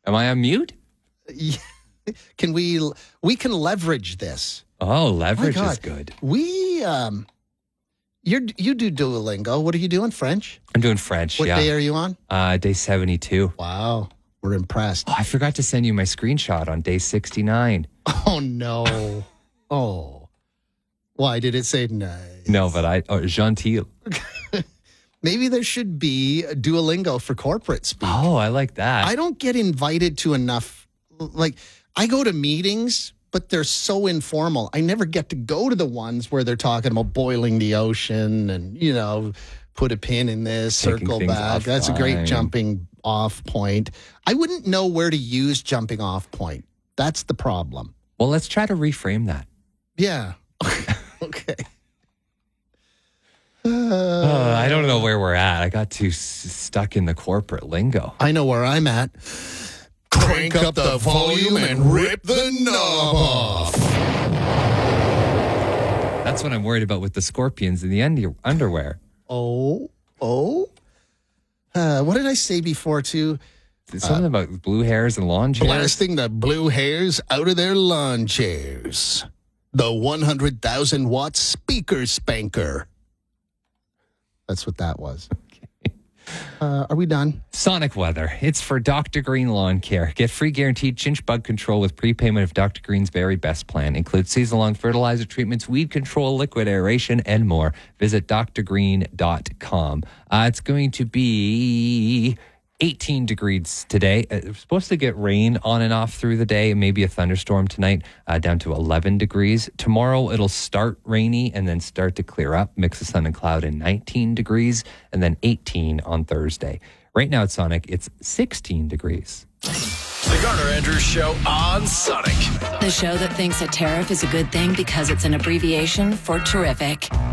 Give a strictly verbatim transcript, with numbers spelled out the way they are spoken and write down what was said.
Am I on mute? Can we, we can leverage this. Oh, leverage My God. is good. We, um, you're, you do Duolingo. What are you doing? French? I'm doing French, What yeah. day are you on? Uh, day seventy-two. Wow. We're impressed. Oh, I forgot to send you my screenshot on day sixty-nine. Oh, no. Oh. Why did it say nice? No, but I, oh, gentil. Maybe there should be a Duolingo for corporate speak. Oh, I like that. I don't get invited to enough. Like, I go to meetings, but they're so informal. I never get to go to the ones where they're talking about boiling the ocean and, you know, put a pin in this, Taking circle things back. That's a great offline. jumping off point. I wouldn't know where to use jumping off point. That's the problem. Well, let's try to reframe that. Yeah. Okay. Uh, I don't know where we're at. I got too s- stuck in the corporate lingo. I know where I'm at. Crank up the volume and rip the knob off. That's what I'm worried about with the scorpions in the under- underwear. Oh, oh. Uh, what did I say before, too? It's something uh, about blue hairs and lawn chairs. Blasting the blue hairs out of their lawn chairs. The one hundred thousand watt speaker spanker. That's what that was. Okay. Uh, are we done? Sonic weather. It's for Doctor Green Lawn Care. Get free guaranteed chinch bug control with prepayment of Doctor Green's very best plan. Includes season-long fertilizer treatments, weed control, liquid aeration, and more. Visit d r green dot com. Uh, it's going to be eighteen degrees today. It's supposed to get rain on and off through the day, maybe a thunderstorm tonight, uh, down to eleven degrees. Tomorrow, it'll start rainy and then start to clear up. Mix of sun and cloud in nineteen degrees, and then eighteen on Thursday. Right now at Sonic, it's sixteen degrees. The Garner Andrews Show on Sonic. The show that thinks a tariff is a good thing because it's an abbreviation for terrific.